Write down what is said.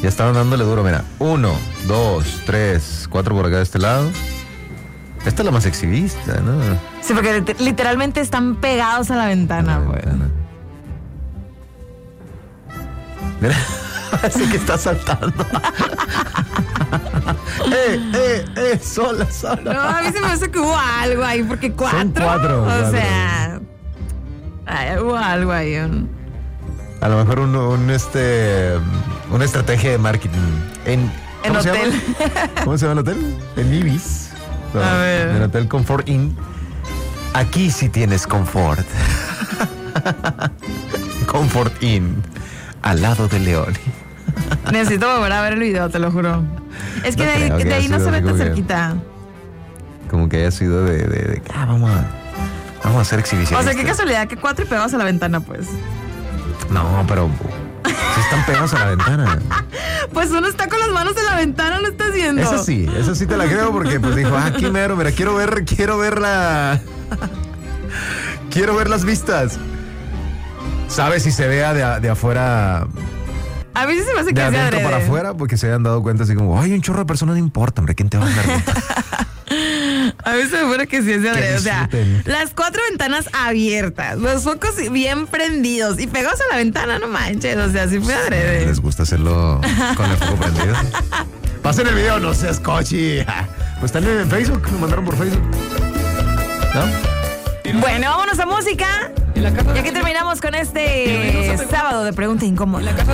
Ya estaban dándole duro, mira. 1, 2, 3, 4 por acá de este lado. Esta es la más exhibista, ¿no? Sí, porque literalmente están pegados a la ventana, güey. Mira, así que está saltando. Sola. No, a mí se me hace que hubo algo ahí, porque 4. Son 4. O sea, hubo algo ahí. A lo mejor una estrategia de marketing. En hotel. ¿Cómo se llama el hotel? En Ibis. No, a ver. En el Hotel Comfort Inn. Aquí sí tienes confort. Comfort Inn. Al lado de León. Necesito volver a ver el video, te lo juro. Es que No de ahí no se ve tan cerquita. Como que haya sido de vamos a hacer exhibiciones. O sea, qué casualidad que 4 y pegados a la ventana, pues. No, pero sí están pegados a la ventana. Pues uno está con las manos en la ventana, ¿lo estás viendo? Eso sí te la creo porque pues dijo, aquí mero, mira, quiero ver las vistas. ¿Sabes si se vea de afuera? A mí sí se me hace que de es de adentro adrede. para afuera, porque se hayan dado cuenta así como, ay, un chorro de personas no importa, hombre, ¿quién te va a dar? A mí se me fuera que sí es de adrede. O sea, disfruten. las 4 ventanas abiertas, los focos bien prendidos y pegados a la ventana, no manches. O sea, sí fue adrede. ¿Les gusta hacerlo con el foco prendido? Pasen el video, no seas cochi. Pues están en Facebook, me mandaron por Facebook. ¿No? Bueno, vámonos a música. Y aquí terminamos con este sábado de Pregunta Incómoda.